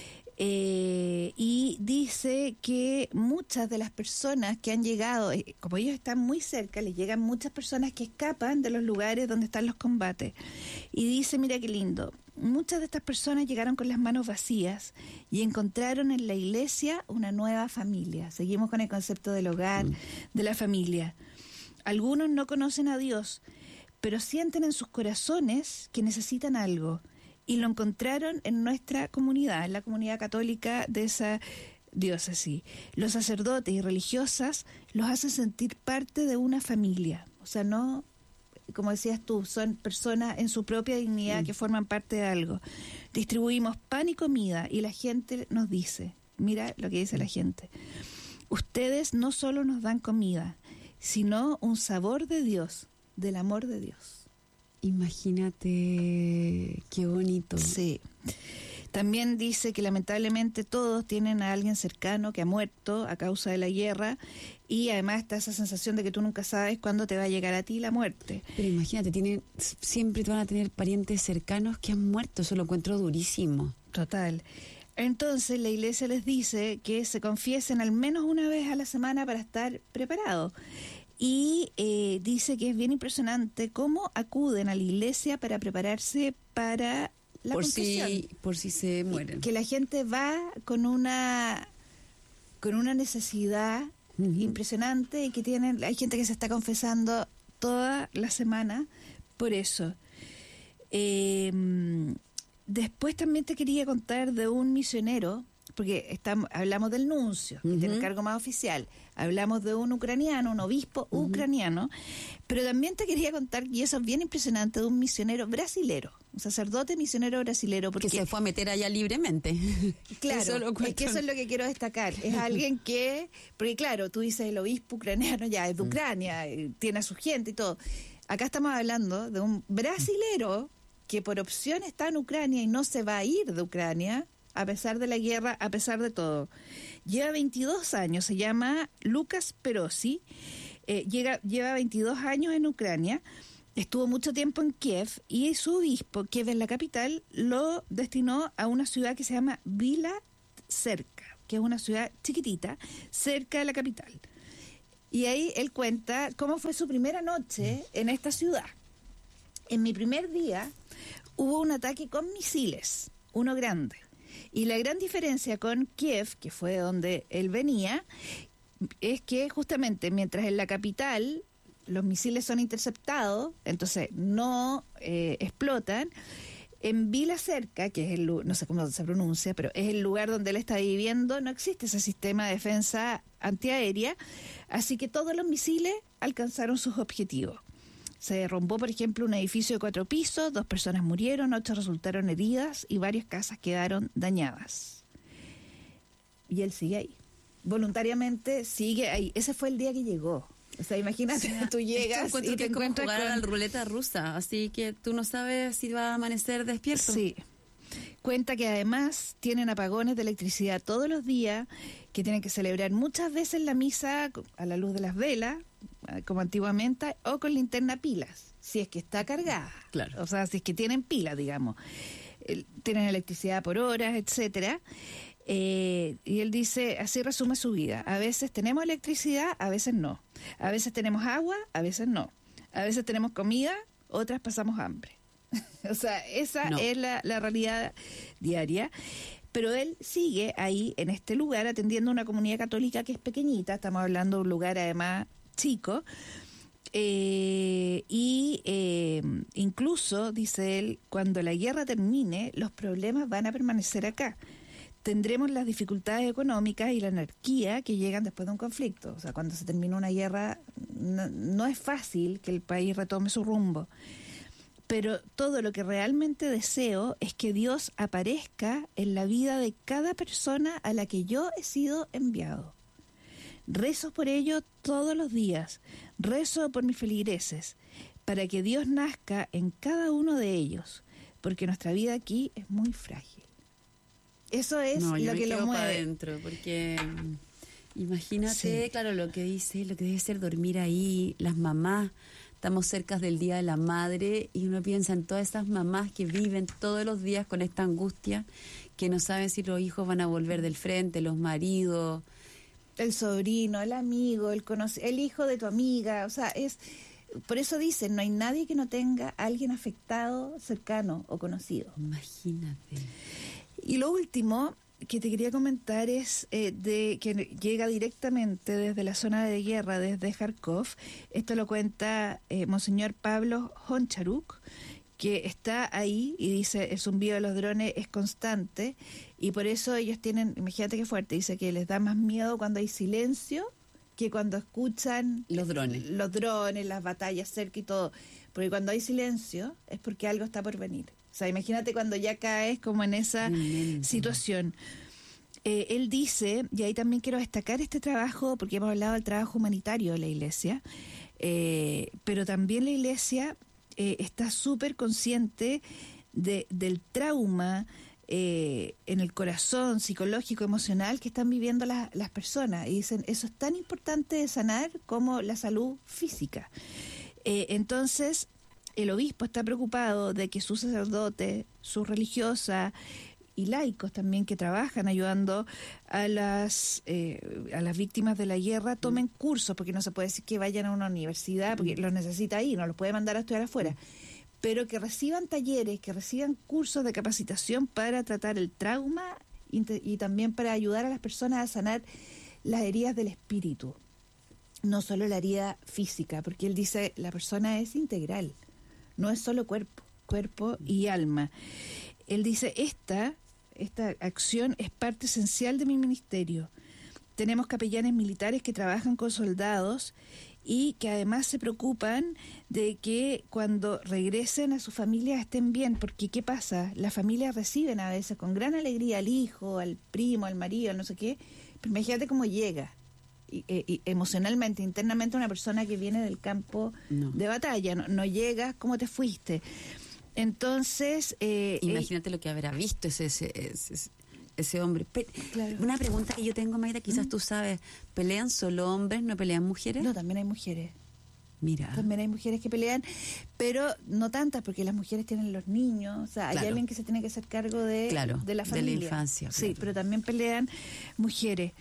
[SPEAKER 2] y dice que muchas de las personas que han llegado, como ellos están muy cerca, les llegan muchas personas que escapan de los lugares donde están los combates. Y dice, mira qué lindo, muchas de estas personas llegaron con las manos vacías y encontraron en la iglesia una nueva familia. Seguimos con el concepto del hogar, de la familia. Algunos no conocen a Dios, pero sienten en sus corazones que necesitan algo, y lo encontraron en nuestra comunidad, en la comunidad católica de esa diócesis. Los sacerdotes y religiosas los hacen sentir parte de una familia, o sea, no, como decías tú, son personas en su propia dignidad que forman parte de algo. Distribuimos pan y comida y la gente nos dice, mira lo que dice la gente, ustedes no solo nos dan comida, sino un sabor de Dios, del amor de Dios.
[SPEAKER 1] Imagínate, qué bonito.
[SPEAKER 2] Sí. También dice que lamentablemente todos tienen a alguien cercano que ha muerto a causa de la guerra, y además está esa sensación de que tú nunca sabes cuándo te va a llegar a ti la muerte.
[SPEAKER 1] Pero imagínate, siempre te van a tener parientes cercanos que han muerto, eso lo encuentro durísimo.
[SPEAKER 2] Total. Entonces la iglesia les dice que se confiesen al menos una vez a la semana para estar preparados. Y dice que es bien impresionante cómo acuden a la iglesia para prepararse para la confesión.
[SPEAKER 1] Por si se mueren.
[SPEAKER 2] Que la gente va con una necesidad impresionante, y que hay gente que se está confesando toda la semana por eso. Después también te quería contar de un misionero, porque hablamos del nuncio, que tiene el cargo más oficial, hablamos de un ucraniano, un obispo ucraniano, pero también te quería contar, y eso es bien impresionante, de un misionero brasilero, un sacerdote misionero brasilero. Porque,
[SPEAKER 1] que se fue a meter allá libremente.
[SPEAKER 2] Claro, es que eso es lo que quiero destacar, es alguien que, porque claro, tú dices el obispo ucraniano, ya es de Ucrania, tiene a su gente y todo. Acá estamos hablando de un brasilero que por opción está en Ucrania y no se va a ir de Ucrania, a pesar de la guerra, a pesar de todo. Lleva 22 años, se llama Lucas Perosi, lleva 22 años en Ucrania, estuvo mucho tiempo en Kiev y su obispo, Kiev es la capital, lo destinó a una ciudad que se llama Vila Cerca, que es una ciudad chiquitita, cerca de la capital. Y ahí él cuenta cómo fue su primera noche en esta ciudad. En mi primer día hubo un ataque con misiles, uno grande. Y la gran diferencia con Kiev, que fue donde él venía, es que justamente mientras en la capital los misiles son interceptados, entonces no explotan, en Vila Cerca, que es no sé cómo se pronuncia, pero es el lugar donde él está viviendo, no existe ese sistema de defensa antiaérea, así que todos los misiles alcanzaron sus objetivos. Se derrumbó, por ejemplo, un edificio de 4 pisos, 2 personas murieron, 8 resultaron heridas y varias casas quedaron dañadas. Y él sigue ahí. Voluntariamente sigue ahí. Ese fue el día que llegó. O sea, imagínate, tú llegas y te encuentras
[SPEAKER 1] jugar a la ruleta rusa, así que tú no sabes si va a amanecer despierto.
[SPEAKER 2] Sí. Cuenta que además tienen apagones de electricidad todos los días, que tienen que celebrar muchas veces la misa a la luz de las velas, como antiguamente, o con linterna pilas, si es que está cargada.
[SPEAKER 1] Claro.
[SPEAKER 2] O sea, si es que tienen pilas, digamos. Tienen electricidad por horas, etcétera. Y él dice, así resume su vida. A veces tenemos electricidad, a veces no. A veces tenemos agua, a veces no. A veces tenemos comida, otras pasamos hambre. O sea, esa es la realidad diaria. Pero él sigue ahí, en este lugar, atendiendo a una comunidad católica que es pequeñita. Estamos hablando de un lugar, además, chico. Incluso, dice él, cuando la guerra termine, los problemas van a permanecer acá. Tendremos las dificultades económicas y la anarquía que llegan después de un conflicto. O sea, cuando se termina una guerra, no es fácil que el país retome su rumbo. Pero todo lo que realmente deseo es que Dios aparezca en la vida de cada persona a la que yo he sido enviado. Rezo por ello todos los días. Rezo por mis feligreses, para que Dios nazca en cada uno de ellos, porque nuestra vida aquí es muy frágil. Eso es lo que lo mueve.
[SPEAKER 1] Adentro, porque imagínate, claro, lo que dice, lo que debe ser dormir ahí, las mamás. Estamos cerca del Día de la Madre y uno piensa en todas esas mamás que viven todos los días con esta angustia, que no saben si los hijos van a volver del frente, los maridos.
[SPEAKER 2] El sobrino, el amigo, el hijo de tu amiga, o sea, por eso dicen, no hay nadie que no tenga a alguien afectado, cercano o conocido.
[SPEAKER 1] Imagínate.
[SPEAKER 2] Y lo último que te quería comentar es que llega directamente desde la zona de guerra, desde Kharkov. Esto lo cuenta Monseñor Pablo Honcharuk, que está ahí y dice, el zumbido de los drones es constante y por eso ellos tienen, imagínate qué fuerte, dice que les da más miedo cuando hay silencio que cuando escuchan
[SPEAKER 1] los drones,
[SPEAKER 2] las batallas cerca y todo, porque cuando hay silencio es porque algo está por venir. O sea, imagínate cuando ya caes como en esa situación. Él dice, y ahí también quiero destacar este trabajo, porque hemos hablado del trabajo humanitario de la Iglesia, pero también la Iglesia está súper consciente del trauma en el corazón psicológico, emocional que están viviendo las personas. Y dicen, eso es tan importante de sanar como la salud física. Entonces, el obispo está preocupado de que sus sacerdotes, sus religiosas y laicos también que trabajan ayudando a las víctimas de la guerra tomen cursos, porque no se puede decir que vayan a una universidad, porque los necesita ahí, no los puede mandar a estudiar afuera, pero que reciban talleres, que reciban cursos de capacitación para tratar el trauma y también para ayudar a las personas a sanar las heridas del espíritu, no solo la herida física, porque él dice, la persona es integral. No es solo cuerpo y alma. Él dice, esta acción es parte esencial de mi ministerio. Tenemos capellanes militares que trabajan con soldados y que además se preocupan de que cuando regresen a sus familias estén bien, porque ¿qué pasa? Las familias reciben a veces con gran alegría al hijo, al primo, al marido, al no sé qué, pero imagínate cómo llega. Y emocionalmente, internamente, una persona que viene del campo de batalla, no llegas, ¿cómo te fuiste? Entonces...
[SPEAKER 1] imagínate lo que habrá visto ese hombre.
[SPEAKER 2] Claro.
[SPEAKER 1] Una pregunta que yo tengo, Mayra, quizás tú sabes, ¿pelean solo hombres, no pelean mujeres?
[SPEAKER 2] No, también hay mujeres.
[SPEAKER 1] Mira.
[SPEAKER 2] También hay mujeres que pelean, pero no tantas, porque las mujeres tienen los niños, o sea, hay alguien que se tiene que hacer cargo de la familia.
[SPEAKER 1] De la infancia.
[SPEAKER 2] Sí, pero también pelean mujeres.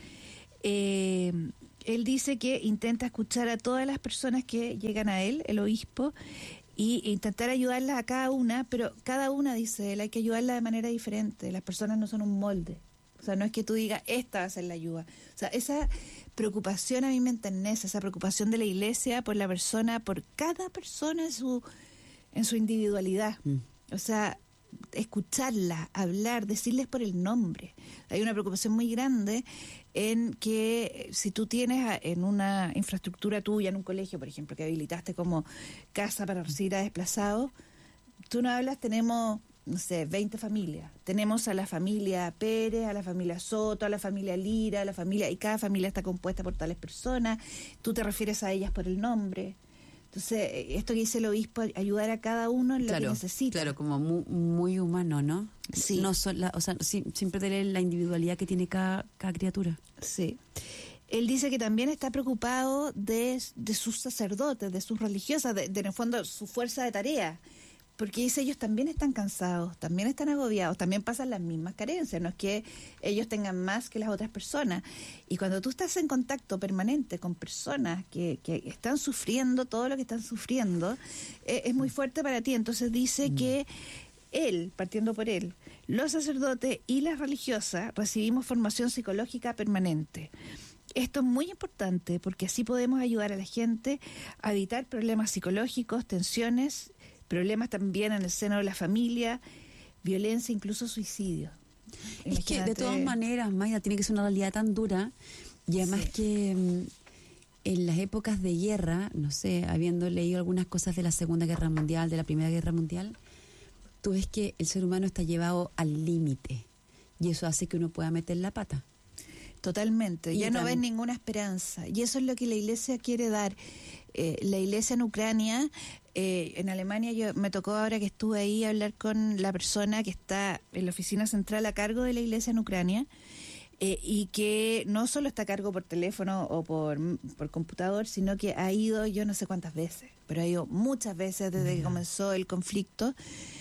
[SPEAKER 2] Él dice que intenta escuchar a todas las personas que llegan a él, el obispo, y intentar ayudarlas a cada una, pero cada una, dice él, hay que ayudarla de manera diferente. Las personas no son un molde. O sea, no es que tú digas, esta va a ser la ayuda. O sea, esa preocupación a mí me enternece, esa preocupación de la iglesia por la persona, por cada persona en su individualidad. O sea, escucharla, hablar, decirles por el nombre. Hay una preocupación muy grande en que si tú tienes en una infraestructura tuya, en un colegio, por ejemplo, que habilitaste como casa para recibir a desplazados, tú no hablas, tenemos, no sé, 20 familias. Tenemos a la familia Pérez, a la familia Soto, a la familia Lira, a la familia, y cada familia está compuesta por tales personas. Tú te refieres a ellas por el nombre. Entonces, esto que dice el obispo, ayudar a cada uno en lo que necesita.
[SPEAKER 1] Claro, como muy humano, ¿no?
[SPEAKER 2] Sí.
[SPEAKER 1] No o sea, siempre tener la individualidad que tiene cada criatura.
[SPEAKER 2] Sí. Él dice que también está preocupado de sus sacerdotes, de sus religiosas, de en el fondo su fuerza de tarea. Porque dice, ellos también están cansados, también están agobiados, también pasan las mismas carencias, no es que ellos tengan más que las otras personas. Y cuando tú estás en contacto permanente con personas que están sufriendo todo lo que están sufriendo, es muy fuerte para ti. Entonces dice que él, partiendo por él, los sacerdotes y las religiosas recibimos formación psicológica permanente. Esto es muy importante porque así podemos ayudar a la gente a evitar problemas psicológicos, tensiones, problemas también en el seno de la familia, violencia, incluso suicidio.
[SPEAKER 1] Es que de todas maneras, Mayra, tiene que ser una realidad tan dura, y además que en las épocas de guerra, no sé, habiendo leído algunas cosas de la Segunda Guerra Mundial, de la Primera Guerra Mundial, tú ves que el ser humano está llevado al límite, y eso hace que uno pueda meter la pata.
[SPEAKER 2] Totalmente, ya no ven ninguna esperanza, y eso es lo que la Iglesia quiere dar. La Iglesia en Ucrania, en Alemania, me tocó ahora que estuve ahí a hablar con la persona que está en la oficina central a cargo de la Iglesia en Ucrania, y que no solo está a cargo por teléfono o por computador, sino que ha ido yo no sé cuántas veces, pero ha ido muchas veces desde que comenzó el conflicto,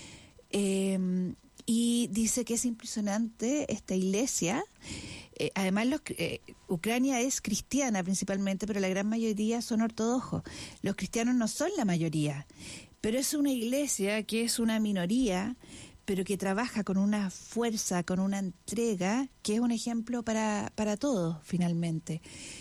[SPEAKER 2] y dice que es impresionante esta iglesia. Además, Ucrania es cristiana principalmente, pero la gran mayoría son ortodoxos. Los cristianos no son la mayoría, pero es una iglesia que es una minoría, pero que trabaja con una fuerza, con una entrega, que es un ejemplo para todos, finalmente.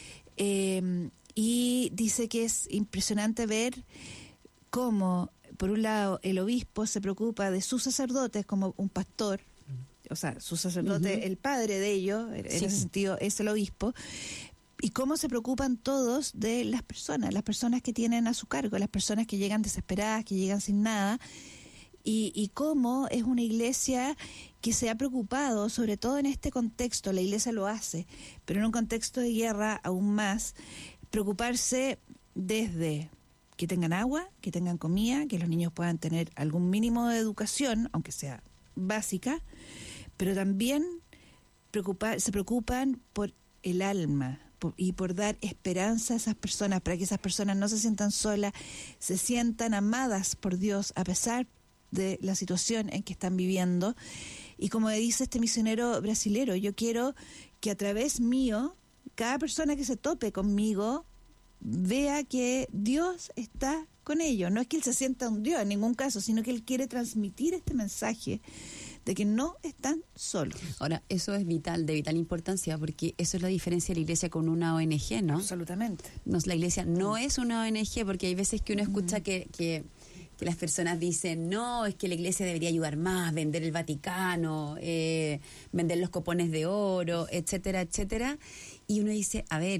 [SPEAKER 2] Y dice que es impresionante ver cómo, por un lado, el obispo se preocupa de sus sacerdotes como un pastor, o sea, su sacerdote, el padre de ellos, en ese sentido es el obispo, y cómo se preocupan todos de las personas que tienen a su cargo, las personas que llegan desesperadas, que llegan sin nada, y cómo es una iglesia que se ha preocupado, sobre todo en este contexto, la iglesia lo hace, pero en un contexto de guerra aún más, preocuparse desde que tengan agua, que tengan comida, que los niños puedan tener algún mínimo de educación, aunque sea básica, pero también se preocupan por el alma y por dar esperanza a esas personas, para que esas personas no se sientan solas, se sientan amadas por Dios a pesar de la situación en que están viviendo. Y como dice este misionero brasilero, yo quiero que a través mío, cada persona que se tope conmigo vea que Dios está con ellos. No es que él se sienta un Dios en ningún caso, sino que él quiere transmitir este mensaje de que no están solos. Ahora, eso es de vital importancia, porque eso es la diferencia de la iglesia con una ONG, ¿no? Absolutamente. La iglesia no es una ONG, porque hay veces que uno escucha que las personas dicen, no, es que la iglesia debería ayudar más, vender el Vaticano, vender los copones de oro, etcétera, etcétera. Y uno dice, a ver,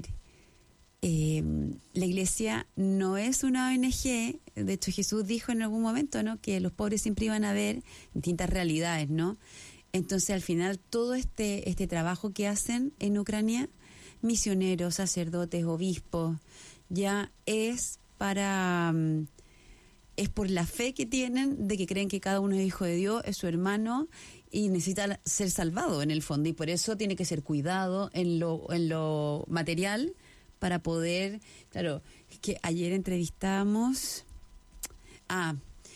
[SPEAKER 2] la iglesia no es una ONG. De hecho, Jesús dijo en algún momento, ¿no?, que los pobres siempre iban a ver distintas realidades, ¿no? Entonces, al final, todo este trabajo que hacen en Ucrania, misioneros, sacerdotes, obispos, ya es es por la fe que tienen, de que creen que cada uno es hijo de Dios, es su hermano y necesita ser salvado en el fondo, y por eso tiene que ser cuidado en lo material,
[SPEAKER 1] para poder, claro, es que ayer entrevistamos a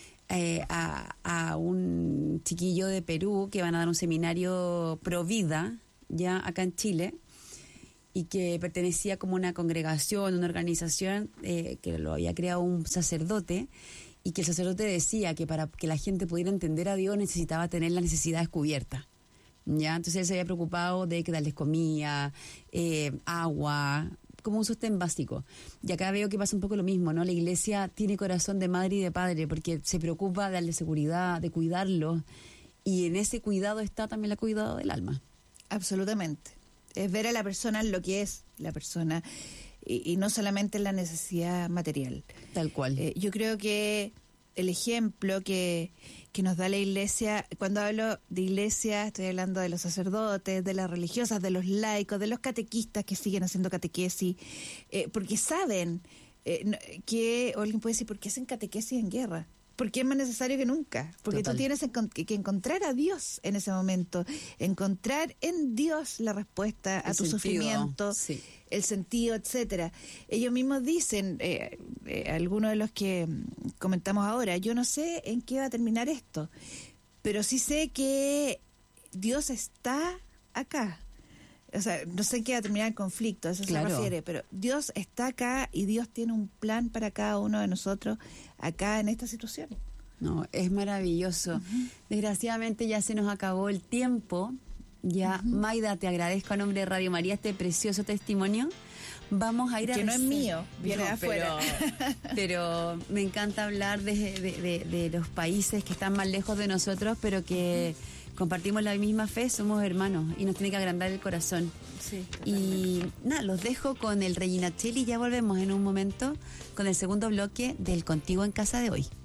[SPEAKER 1] un chiquillo de Perú que van a dar un seminario pro vida, ya acá en Chile, y que pertenecía como una congregación, una organización que lo había creado un sacerdote, y que el sacerdote decía que para que la gente pudiera entender a Dios necesitaba tener las necesidades cubiertas. ¿Ya? Entonces él se había preocupado de que darles comida, agua, como un sostén básico. Y acá veo que pasa un poco lo mismo, ¿no? La iglesia tiene corazón de madre y de padre porque se preocupa de darle seguridad, de cuidarlos, y en ese cuidado está también el cuidado del alma.
[SPEAKER 2] Absolutamente. Es ver a la persona lo que es la persona y no solamente la necesidad material.
[SPEAKER 1] Tal cual.
[SPEAKER 2] Yo creo que el ejemplo que nos da la iglesia, cuando hablo de iglesia estoy hablando de los sacerdotes, de las religiosas, de los laicos, de los catequistas que siguen haciendo catequesis, porque saben que, o alguien puede decir, ¿por qué hacen catequesis en guerra? Porque es más necesario que nunca, porque
[SPEAKER 1] Total.
[SPEAKER 2] tú tienes que encontrar a Dios en ese momento, encontrar en Dios la respuesta a tu sufrimiento,
[SPEAKER 1] sí,
[SPEAKER 2] el sentido, etcétera. Ellos mismos dicen, algunos de los que comentamos ahora, yo no sé en qué va a terminar esto, pero sí sé que Dios está acá. O sea, no sé en qué va a terminar el conflicto, a eso
[SPEAKER 1] claro.
[SPEAKER 2] se refiere, pero Dios está acá y Dios tiene un plan para cada uno de nosotros acá en esta situación.
[SPEAKER 1] No, es maravilloso. Desgraciadamente ya se nos acabó el tiempo. Ya, Mayda, te agradezco a nombre de Radio María este precioso testimonio. Vamos a ir a
[SPEAKER 2] que no es mío, viene
[SPEAKER 1] no,
[SPEAKER 2] de afuera.
[SPEAKER 1] Pero me encanta hablar de los países que están más lejos de nosotros, pero que compartimos la misma fe, somos hermanos y nos tiene que agrandar el corazón.
[SPEAKER 2] Sí,
[SPEAKER 1] y nada, los dejo con el Regina Cheli y ya volvemos en un momento con el segundo bloque del Contigo en Casa de hoy.